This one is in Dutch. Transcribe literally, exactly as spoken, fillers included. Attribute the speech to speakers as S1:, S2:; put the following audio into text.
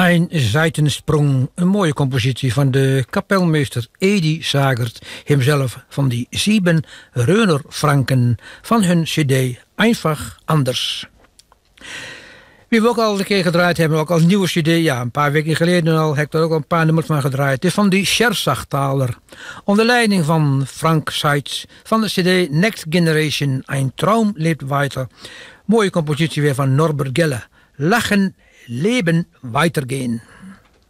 S1: Ein Seitensprong, een mooie compositie van de kapelmeester Edi Sagert, hemzelf van die Sieben Reuner Franken van hun cd Einfach Anders. Wie we ook al een keer gedraaid hebben, ook als nieuwe cd, ja, een paar weken geleden al, heb ik er ook al een paar nummers van gedraaid. Het is van die Scherzachtaler, onder leiding van Frank Seitz, van de cd Next Generation, Ein Traum lebt weiter. Mooie compositie weer van Norbert Gelle, Lachen, Leben, Weitergehen.